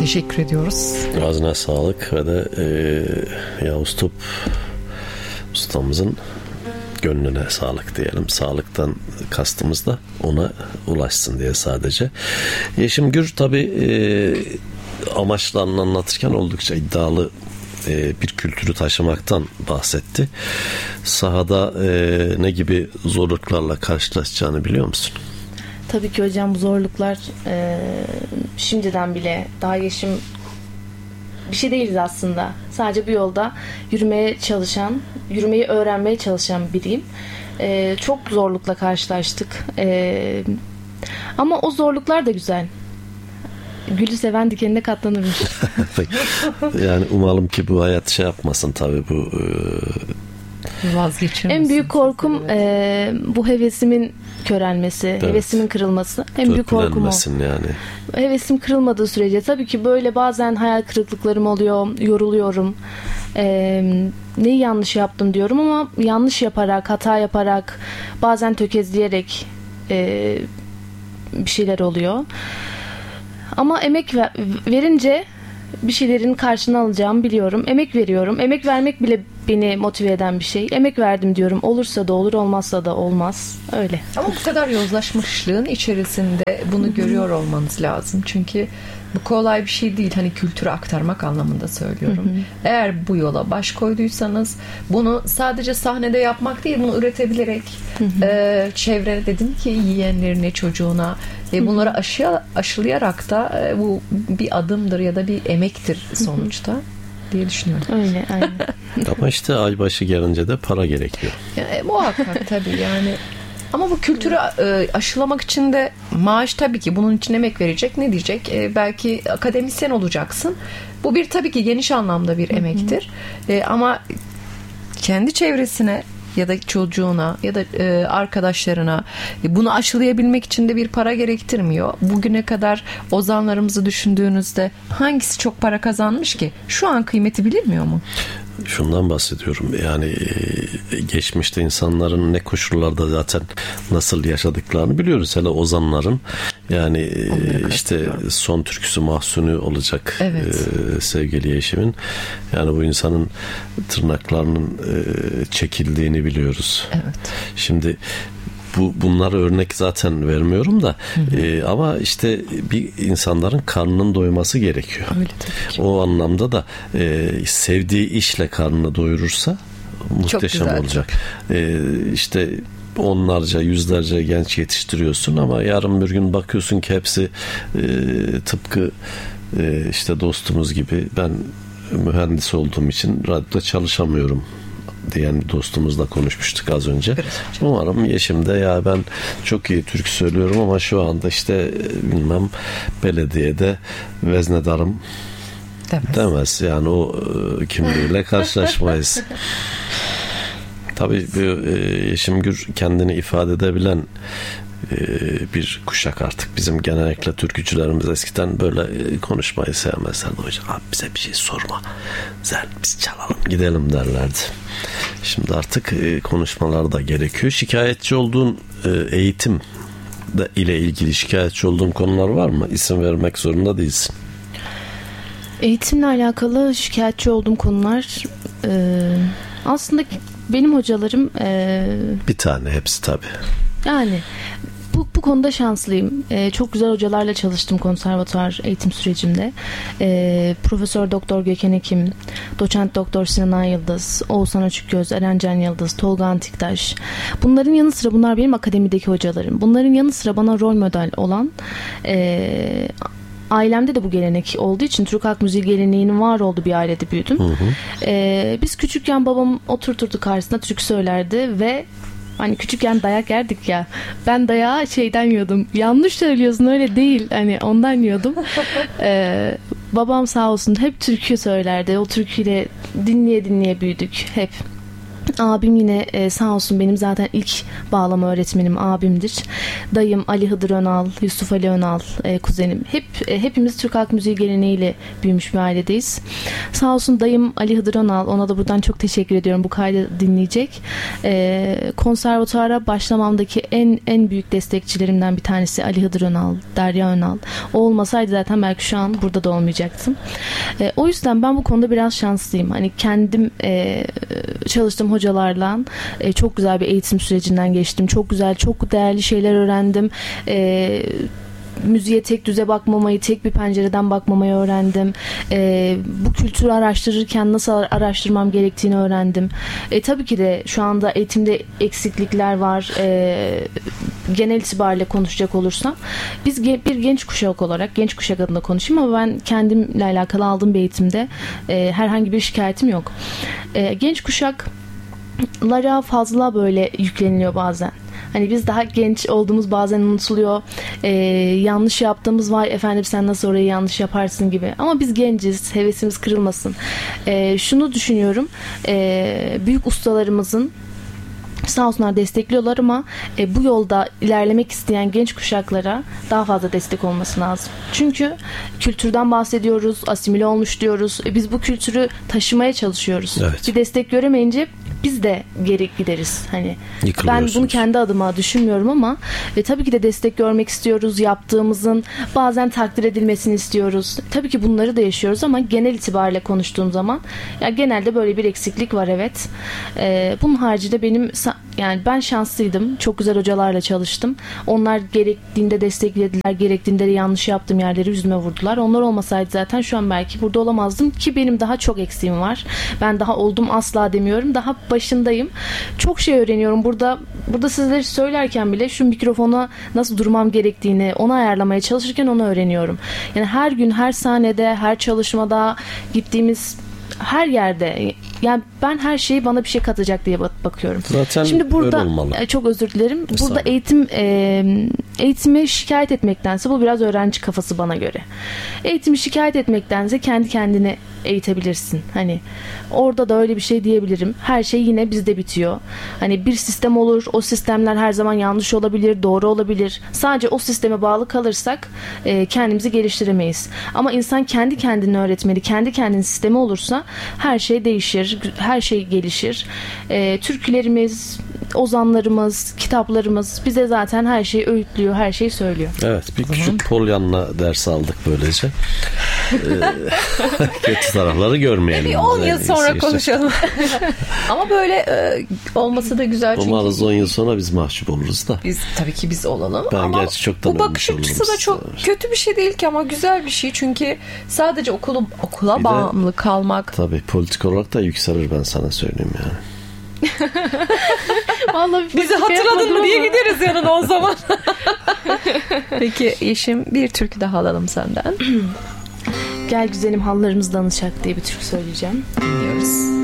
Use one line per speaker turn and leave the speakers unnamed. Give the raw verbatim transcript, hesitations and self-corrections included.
teşekkür ediyoruz.
Ağzına sağlık ve de e, Yavuz Top ustamızın gönlüne sağlık diyelim. Sağlıktan kastımız da ona ulaşsın diye sadece. Yeşim Gür tabii e, amaçlarını anlatırken oldukça iddialı e, bir kültürü taşımaktan bahsetti. Sahada e, ne gibi zorluklarla karşılaşacağını biliyor musun?
Tabii ki hocam, bu zorluklar e, şimdiden bile, daha yaşım bir şey değiliz aslında. Sadece bir yolda yürümeye çalışan, yürümeyi öğrenmeye çalışan biriyim. E, çok zorlukla karşılaştık. E, ama o zorluklar da güzel. Gülü seven dikenine katlanırmış.
Yani umalım ki bu hayat şey yapmasın tabii, bu e...
vazgeçirmesin.
En büyük korkum e, bu hevesimin körelmesi, evet. hevesimin kırılması. En büyük korkum o.
Yani.
Hevesim kırılmadığı sürece tabii ki böyle bazen hayal kırıklıklarım oluyor, yoruluyorum. E, neyi yanlış yaptım diyorum ama yanlış yaparak, hata yaparak, bazen tökezleyerek e, bir şeyler oluyor. Ama emek ver, verince bir şeylerin karşılığını alacağımı biliyorum. Emek veriyorum. Emek vermek bile beni motive eden bir şey. Emek verdim diyorum. Olursa da olur, olmazsa da olmaz. Öyle.
Ama bu kadar yozlaşmışlığın içerisinde bunu Hı-hı. görüyor olmanız lazım. Çünkü bu kolay bir şey değil. Hani kültürü aktarmak anlamında söylüyorum. Hı-hı. Eğer bu yola baş koyduysanız bunu sadece sahnede yapmak değil, bunu üretebilerek e, çevre, dedim ki yeğenlerine, çocuğuna e, bunları aşı, aşılayarak da e, bu bir adımdır ya da bir emektir sonuçta. Hı-hı. diye düşünüyorum.
Öyle, aynen.
Ama işte aybaşı gelince de para gerekiyor.
E, muhakkak tabii yani. Ama bu kültürü e, aşılamak için de maaş, tabii ki bunun için emek verecek. Ne diyecek? E, belki akademisyen olacaksın. Bu bir tabii ki geniş anlamda bir emektir. E, ama kendi çevresine ya da çocuğuna ya da e, arkadaşlarına e, bunu aşılayabilmek için de bir para gerektirmiyor. Bugüne kadar ozanlarımızı düşündüğünüzde hangisi çok para kazanmış ki? Şu an kıymeti bilinmiyor mu?
Şundan bahsediyorum, yani e, geçmişte insanların ne koşullarda zaten nasıl yaşadıklarını biliyoruz. Hele ozanların, yani e, işte son türküsü Mahsuni olacak,
evet.
e, sevgili Yeşim'in. Yani bu insanın tırnaklarının e, çekildiğini biliyoruz.
Evet.
Şimdi bu bunlara örnek zaten vermiyorum da e, ama işte bir insanların karnının doyması gerekiyor.
Öyle,
o anlamda da e, sevdiği işle karnını doyurursa muhteşem olacak. E, işte onlarca, yüzlerce genç yetiştiriyorsun ama yarın bir gün bakıyorsun ki hepsi e, tıpkı e, işte dostumuz gibi, ben mühendis olduğum için radyoda çalışamıyorum diyen bir dostumuzla konuşmuştuk az önce. Umarım Yeşim de ya ben çok iyi türkü söylüyorum ama şu anda işte bilmem belediyede veznedarım demez. demez. Yani o e, kimliğiyle karşılaşmayız. Tabii bu, e, Yeşim Gür kendini ifade edebilen bir kuşak artık. Bizim genellikle türkücülerimiz eskiden böyle konuşmayı sevmezlerdi. Hocam abi bize bir şey sorma, sen biz çalalım gidelim derlerdi. Şimdi artık konuşmalar da gerekiyor. Şikayetçi olduğun eğitim ile ilgili şikayetçi olduğun konular var mı? İsim vermek zorunda değilsin.
Eğitimle alakalı şikayetçi olduğum konular e, aslında benim hocalarım e,
bir tane, hepsi tabii.
Yani bu, bu konuda şanslıyım. Ee, çok güzel hocalarla çalıştım konservatuvar eğitim sürecimde. Ee, Profesör Doktor Gökhan Ekim, Doçent Doktor Sinan Yıldız, Oğuzhan Açıkgöz, Erencan Yıldız, Tolga Antiktaş. Bunların yanı sıra, bunlar benim akademideki hocalarım. Bunların yanı sıra bana rol model olan, e, ailemde de bu gelenek olduğu için Türk halk müziği geleneğinin var olduğu bir ailede büyüdüm. Hı hı. Ee, biz küçükken babam oturturdu karşısına, türkü söylerdi ve hani küçükken dayak yerdik ya. Ben dayağı şeyden yiyordum. Yanlış söylüyorsun, öyle değil. Hani ondan yiyordum. Ee, babam sağ olsun hep türkü söylerdi. O türküyle dinleye dinleye büyüdük hep. Abim yine e, sağ olsun benim zaten ilk bağlama öğretmenim abimdir. Dayım Ali Hıdır Önal, Yusuf Ali Önal e, kuzenim. Hep e, hepimiz Türk halk müziği geleneğiyle büyümüş bir ailedeyiz. Sağ olsun dayım Ali Hıdır Önal, ona da buradan çok teşekkür ediyorum, bu kaydı dinleyecek. E, konservatuara başlamamdaki en en büyük destekçilerimden bir tanesi Ali Hıdır Önal, Derya Önal. O olmasaydı zaten belki şu an burada da olmayacaktım. E, o yüzden ben bu konuda biraz şanslıyım. Hani kendim e, çalıştığım hocalarla e, çok güzel bir eğitim sürecinden geçtim. Çok güzel, çok değerli şeyler öğrendim. E, müziğe tek düze bakmamayı, tek bir pencereden bakmamayı öğrendim. E, bu kültürü araştırırken nasıl araştırmam gerektiğini öğrendim. E, tabii ki de şu anda eğitimde eksiklikler var. E, genel itibariyle konuşacak olursam biz ge- bir genç kuşak olarak, genç kuşak adına konuşayım ama ben kendimle alakalı aldığım bir eğitimde e, herhangi bir şikayetim yok. E, genç kuşak lara fazla böyle yükleniliyor bazen. Hani biz daha genç olduğumuz bazen unutuluyor. Ee, yanlış yaptığımız, vay efendim sen nasıl orayı yanlış yaparsın gibi. Ama biz genciz, hevesimiz kırılmasın. Ee, şunu düşünüyorum. Ee, büyük ustalarımızın sağ olsunlar destekliyorlar ama e, bu yolda ilerlemek isteyen genç kuşaklara daha fazla destek olması lazım. Çünkü kültürden bahsediyoruz, asimile olmuş diyoruz. E, biz bu kültürü taşımaya çalışıyoruz.
Evet.
Bir destek göremeyince biz de geri gideriz. Hani ben bunu kendi adıma düşünmüyorum ama ve tabii ki de destek görmek istiyoruz. Yaptığımızın bazen takdir edilmesini istiyoruz. Tabii ki bunları da yaşıyoruz ama genel itibariyle konuştuğum zaman ya genelde böyle bir eksiklik var, evet. Ee, bunun haricinde benim yani ben şanslıydım. Çok güzel hocalarla çalıştım. Onlar gerektiğinde desteklediler. Gerektiğinde de yanlış yaptığım yerleri yüzüme vurdular. Onlar olmasaydı zaten şu an belki burada olamazdım ki benim daha çok eksiğim var. Ben daha oldum asla demiyorum. Daha başındayım. Çok şey öğreniyorum. Burada burada sizlere söylerken bile şu mikrofona nasıl durmam gerektiğini, onu ayarlamaya çalışırken onu öğreniyorum. Yani her gün, her sahnede, her çalışmada, gittiğimiz her yerde, yani ben her şeyi bana bir şey katacak diye bakıyorum.
Zaten
şimdi burada
öyle olmalı.
Çok özür dilerim. Burada eğitim e, eğitimi şikayet etmektense, bu biraz öğrenci kafası bana göre. Eğitimi şikayet etmektense kendi kendini eğitebilirsin. Hani orada da öyle bir şey diyebilirim. Her şey yine bizde bitiyor. Hani bir sistem olur. O sistemler her zaman yanlış olabilir, doğru olabilir. Sadece o sisteme bağlı kalırsak e, kendimizi geliştiremeyiz. Ama insan kendi kendini öğretmeli, kendi kendinin sistemi olursa her şey değişir, her şey gelişir. E, türkülerimiz, ozanlarımız, kitaplarımız bize zaten her şeyi öğütlüyor, her şeyi söylüyor.
Evet, bir küçük Pollyanna ders aldık böylece. ee, kötü tarafları görmeyelim.
Bir on yıl sonra işte konuşalım. Ama böyle e, olması da güzel çünkü.
Umarız on yıl sonra biz mahcup oluruz da.
Biz tabii ki biz olalım.
Ben
ama
gerçi çoktan
bu bakış açısı da çok kötü bir şey değil ki ama güzel bir şey çünkü sadece okulu okula bir bağımlı de, kalmak.
Tabii politik olarak da yükselir, ben sana söyleyeyim yani.
Vallahi bizi hatırladın mı diye gideriz yanına o zaman. Peki Yeşim, bir türkü daha alalım senden.
Gel güzelim hallarımız danışak diye bir türkü söyleyeceğim.
Dinliyoruz.